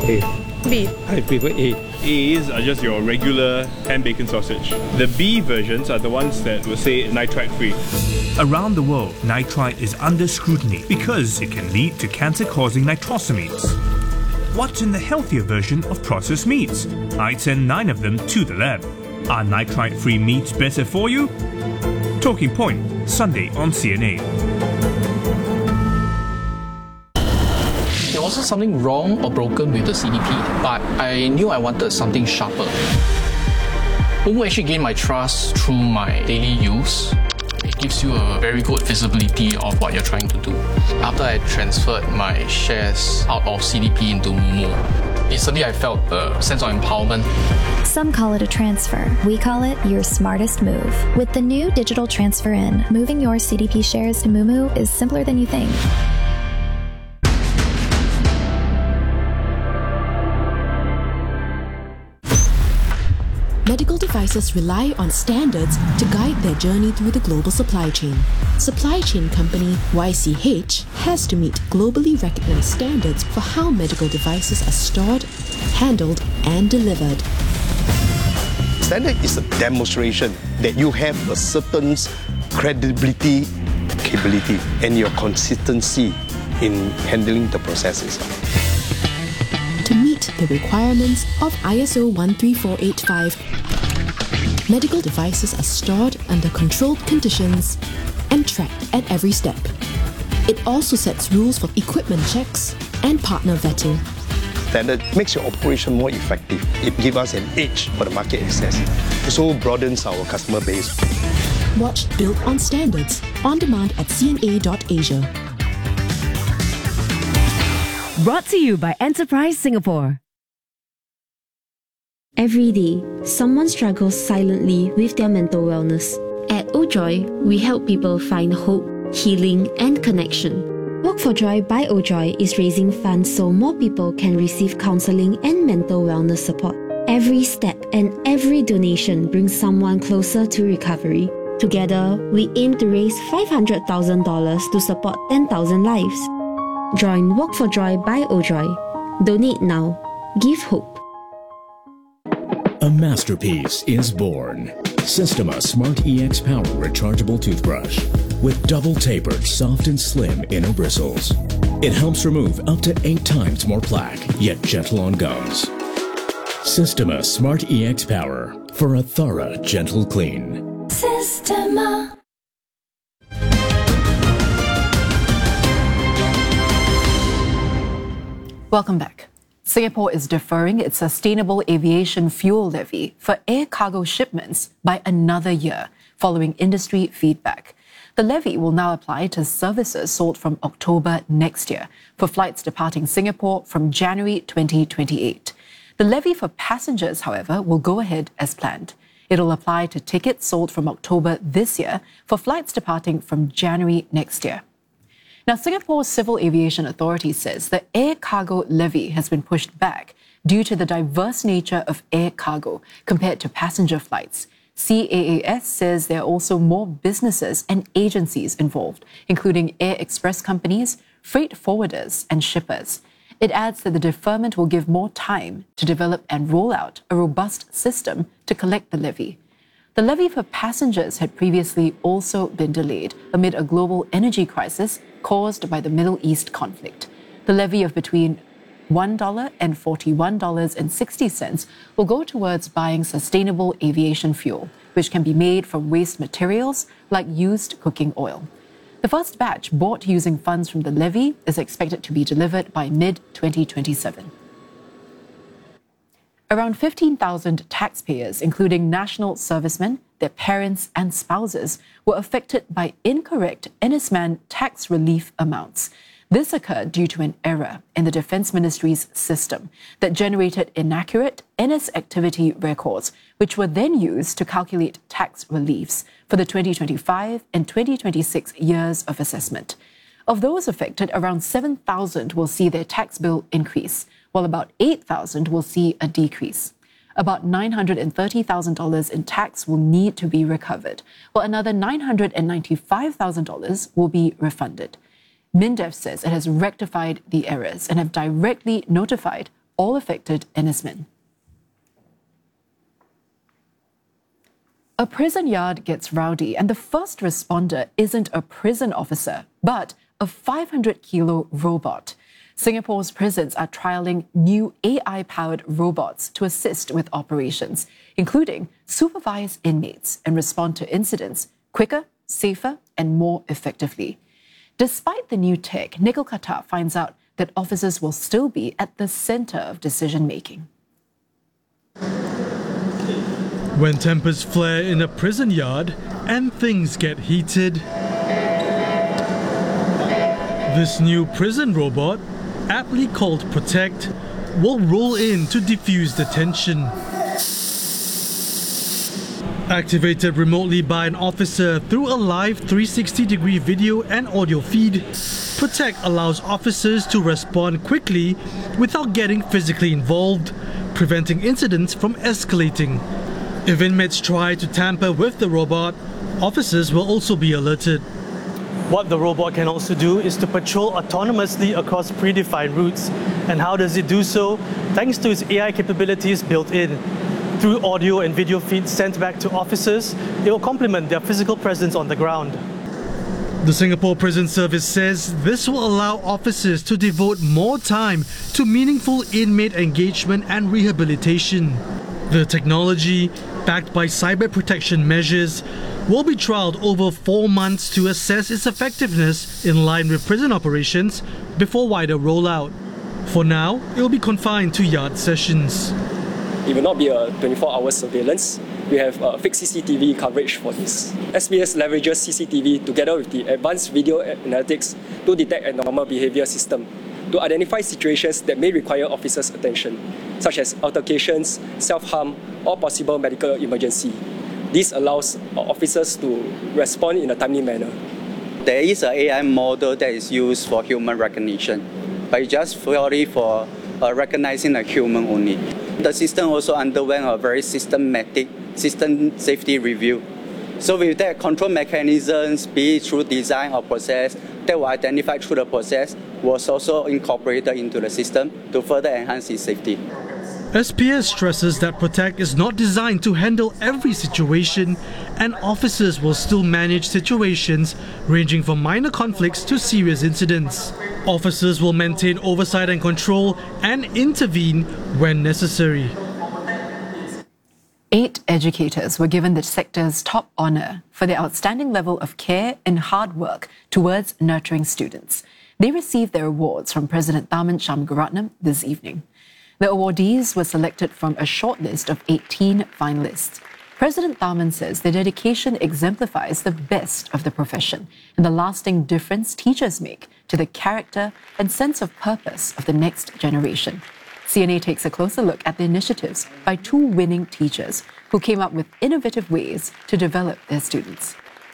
A. B. I prefer A. A's are just your regular ham bacon sausage. The B versions are the ones that will say nitrite free. Around the world, nitrite is under scrutiny because it can lead to cancer-causing nitrosamines. What's in the healthier version of processed meats? I'd send 9 of them to the lab. Are nitrite-free meats better for you? Talking Point, Sunday on CNA. There wasn't something wrong or broken with the CDP, but I knew I wanted something sharper. Moomoo actually gained my trust through my daily use. It gives you a very good visibility of what you're trying to do. After I transferred my shares out of CDP into Moomoo, instantly I felt a sense of empowerment. Some call it a transfer. We call it your smartest move. With the new digital transfer in, moving your CDP shares to Moomoo is simpler than you think. Medical devices rely on standards to guide their journey through the global supply chain. Supply chain company YCH has to meet globally recognized standards for how medical devices are stored, handled, and delivered. Standard is a demonstration that you have a certain credibility, capability, and your consistency in handling the processes. To meet the requirements of ISO 13485, medical devices are stored under controlled conditions and tracked at every step. It also sets rules for equipment checks and partner vetting. Standard makes your operation more effective. It gives us an edge for the market access. It also broadens our customer base. Watch Built on Standards on demand at cna.asia. Brought to you by Enterprise Singapore. Every day, someone struggles silently with their mental wellness. At OJOY, we help people find hope, healing, and connection. Walk for Joy by OJOY is raising funds so more people can receive counseling and mental wellness support. Every step and every donation brings someone closer to recovery. Together, we aim to raise $500,000 to support 10,000 lives. Join Walk for Joy by OJOY. Donate now. Give hope. A masterpiece is born. Systema Smart EX Power Rechargeable Toothbrush with double tapered, soft and slim inner bristles. It helps remove up to 8 times more plaque, yet gentle on gums. Systema Smart EX Power for a thorough, gentle clean. Systema. Welcome back. Singapore is deferring its sustainable aviation fuel levy for air cargo shipments by another year, following industry feedback. The levy will now apply to services sold from October next year for flights departing Singapore from January 2028. The levy for passengers, however, will go ahead as planned. It'll apply to tickets sold from October this year for flights departing from January next year. Now, Singapore's Civil Aviation Authority says the air cargo levy has been pushed back due to the diverse nature of air cargo compared to passenger flights. CAAS says there are also more businesses and agencies involved, including air express companies, freight forwarders, and shippers. It adds that the deferment will give more time to develop and roll out a robust system to collect the levy. The levy for passengers had previously also been delayed amid a global energy crisis caused by the Middle East conflict. The levy of between $1 and $41.60 will go towards buying sustainable aviation fuel, which can be made from waste materials like used cooking oil. The first batch bought using funds from the levy is expected to be delivered by mid-2027. Around 15,000 taxpayers, including national servicemen, their parents and spouses, were affected by incorrect NSMAN tax relief amounts. This occurred due to an error in the Defence Ministry's system that generated inaccurate NS activity records, which were then used to calculate tax reliefs for the 2025 and 2026 years of assessment. Of those affected, around 7,000 will see their tax bill increase, while about 8,000 will see a decrease. About $930,000 in tax will need to be recovered, while another $995,000 will be refunded. MINDEF says it has rectified the errors and have directly notified all affected in Ismin. A prison yard gets rowdy, and the first responder isn't a prison officer, but a 500-kilo robot. Singapore's prisons are trialling new AI-powered robots to assist with operations, including supervise inmates and respond to incidents quicker, safer, and more effectively. Despite the new tech, Nicole Qatar finds out that officers will still be at the center of decision-making. When tempers flare in a prison yard and things get heated, this new prison robot, aptly called Protect, will roll in to defuse the tension. Activated remotely by an officer through a live 360-degree video and audio feed, Protect allows officers to respond quickly without getting physically involved, preventing incidents from escalating. If inmates try to tamper with the robot, officers will also be alerted. What the robot can also do is to patrol autonomously across predefined routes. And how does it do so? Thanks to its AI capabilities built in. Through audio and video feeds sent back to officers, it will complement their physical presence on the ground. The Singapore Prison Service says this will allow officers to devote more time to meaningful inmate engagement and rehabilitation. The technology, backed by cyber protection measures, will be trialled over 4 months to assess its effectiveness in line with prison operations before wider rollout. For now, it will be confined to yard sessions. It will not be a 24-hour surveillance. We have fixed CCTV coverage for this. SBS leverages CCTV together with the advanced video analytics to detect abnormal behavior system to identify situations that may require officers' attention, such as altercations, self-harm, or possible medical emergency. This allows officers to respond in a timely manner. There is an AI model that is used for human recognition, but it's just purely for recognizing a human only. The system also underwent a very systematic system safety review. So with that, control mechanisms, be it through design or process, that were identified through the process, was also incorporated into the system to further enhance its safety. SPS stresses that Protect is not designed to handle every situation, and officers will still manage situations ranging from minor conflicts to serious incidents. Officers will maintain oversight and control and intervene when necessary. 8 educators were given the sector's top honour for their outstanding level of care and hard work towards nurturing students. They received their awards from President Tharman Shanmugaratnam this evening. The awardees were selected from a shortlist of 18 finalists. President Tharman says their dedication exemplifies the best of the profession and the lasting difference teachers make to the character and sense of purpose of the next generation. CNA takes a closer look at the initiatives by 2 winning teachers who came up with innovative ways to develop their students.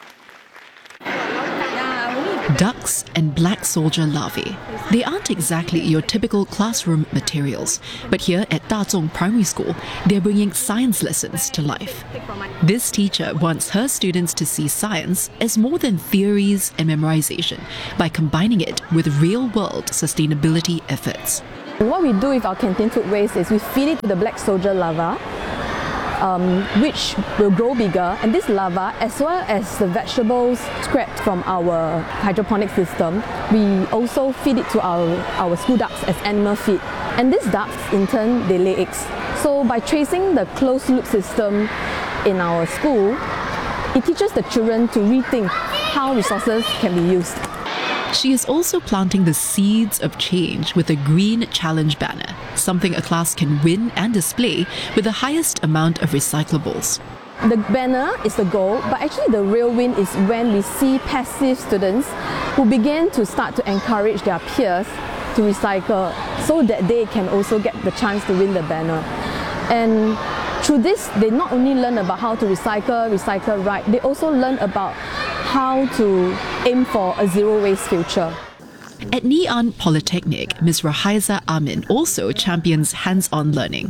Ducks and black soldier larvae. They aren't exactly your typical classroom materials, but here at Da Zong Primary School, they're bringing science lessons to life. This teacher wants her students to see science as more than theories and memorization by combining it with real-world sustainability efforts. What we do with our canteen food waste is we feed it to the black soldier larva, which will grow bigger, and this larva, as well as the vegetables scrapped from our hydroponic system, we also feed it to our school ducks as animal feed. And these ducks, in turn, they lay eggs. So by tracing the closed loop system in our school, it teaches the children to rethink how resources can be used. She is also planting the seeds of change with a Green Challenge banner, something a class can win and display with the highest amount of recyclables. The banner is the goal, but actually the real win is when we see passive students who begin to start to encourage their peers to recycle so that they can also get the chance to win the banner. And through this, they not only learn about how to recycle right, they also learn about how to aim for a zero-waste future. At Ngee Ann Polytechnic, Ms. Rahaiza Amin also champions hands-on learning.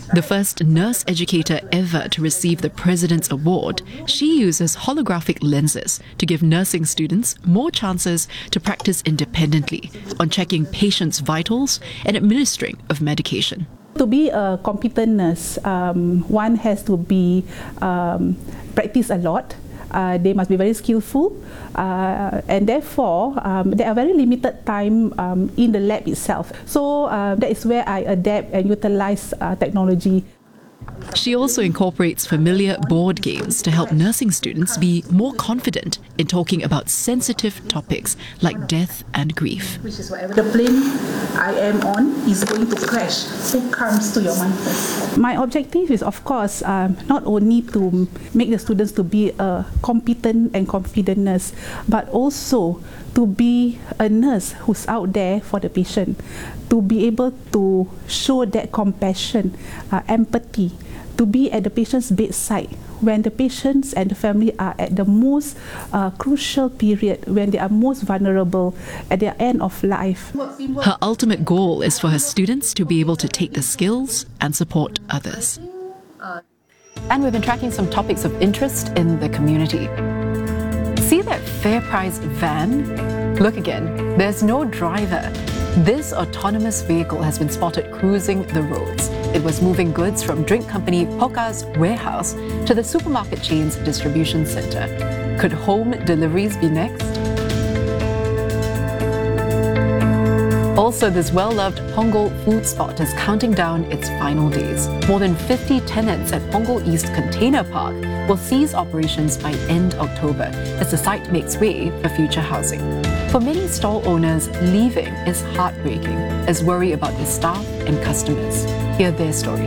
The first nurse educator ever to receive the President's Award, she uses holographic lenses to give nursing students more chances to practice independently on checking patients' vitals and administering of medication. To be a competent nurse, one has to be practice a lot. They must be very skillful, and therefore there are very limited time in the lab itself. So that is where I adapt and utilize technology. She also incorporates familiar board games to help nursing students be more confident in talking about sensitive topics like death and grief. Which is whatever the plane I am on is going to crash. Who comes to your mind first? My objective is, of course, not only to make the students to be a competent and confident nurse, but also to be a nurse who's out there for the patient, to be able to show that compassion, empathy, to be at the patient's bedside when the patients and the family are at the most crucial period, when they are most vulnerable at their end of life. Her ultimate goal is for her students to be able to take the skills and support others. And we've been tracking some topics of interest in the community. See that FairPrice van? Look again, there's no driver. This autonomous vehicle has been spotted cruising the roads. It was moving goods from drink company Pokka's warehouse to the supermarket chain's distribution center. Could home deliveries be next? Also, this well-loved Punggol food spot is counting down its final days. More than 50 tenants at Punggol East Container Park will cease operations by end October as the site makes way for future housing. For many stall owners, leaving is heartbreaking as worry about their staff and customers. Hear their stories.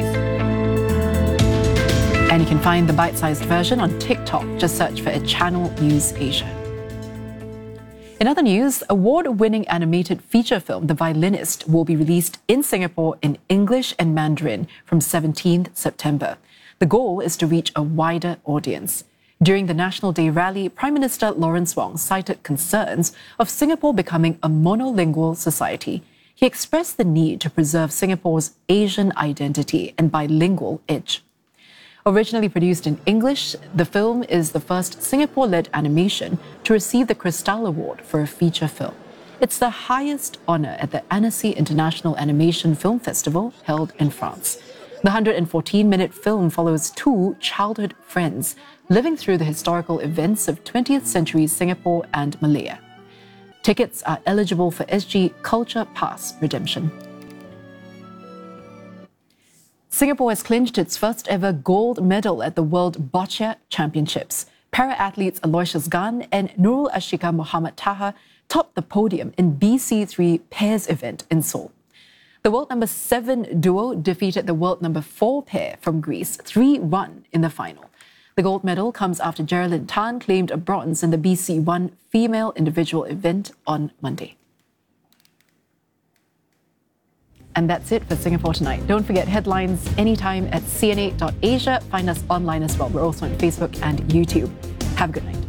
And you can find the bite-sized version on TikTok. Just search for Channel News Asia. In other news, award-winning animated feature film The Violinist will be released in Singapore in English and Mandarin from 17th September. The goal is to reach a wider audience. During the National Day rally, Prime Minister Lawrence Wong cited concerns of Singapore becoming a monolingual society. He expressed the need to preserve Singapore's Asian identity and bilingual edge. Originally produced in English, the film is the first Singapore-led animation to receive the Cristal Award for a feature film. It's the highest honour at the Annecy International Animation Film Festival held in France. The 114-minute film follows two childhood friends living through the historical events of 20th century Singapore and Malaya. Tickets are eligible for SG Culture Pass redemption. Singapore has clinched its first ever gold medal at the World Boccia Championships. Para-athletes Aloysius Gan and Nurul Ashika Muhammad Taha topped the podium in BC3 pairs event in Seoul. The world number 7 duo defeated the world number 4 pair from Greece 3-1 in the final. The gold medal comes after Geraldine Tan claimed a bronze in the BC1 female individual event on Monday. And that's it for Singapore Tonight. Don't forget headlines anytime at cna.asia. Find us online as well. We're also on Facebook and YouTube. Have a good night.